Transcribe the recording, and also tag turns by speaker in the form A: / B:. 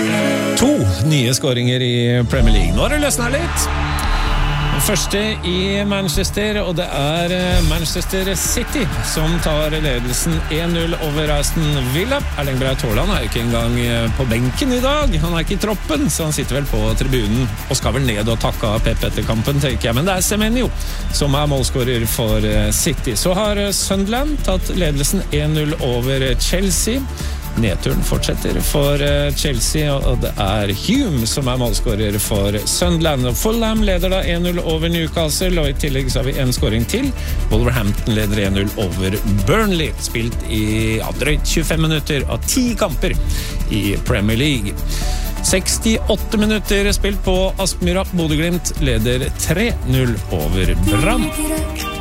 A: To nye skåringer i Premier League. Nå har det løsnet litt. Den første i Manchester, og det Manchester City som tar ledelsen 1-0 over Aston Villa. Erling Braut Haaland ikke engang på benken i dag. Han ikke i troppen, så han sitter vel på tribunen og skal vel ned og takke Pep etter kampen, tenker jeg. Men det Semenyo som målskårer for City. Så har Sunderland tatt ledelsen 1-0 over Chelsea. Nedturen fortsetter for Chelsea, og det Hume som målskårer for Sunderland. Og Fulham leder da 1-0 over Newcastle, og i tillegg så har vi en skåring til. Wolverhampton leder 1-0 over Burnley, spilt i drøyt 25 minutter av 10 kamper i Premier League. 68 minutter spilt på Aspmyra. Bodø Glimt leder 3-0 over Brann.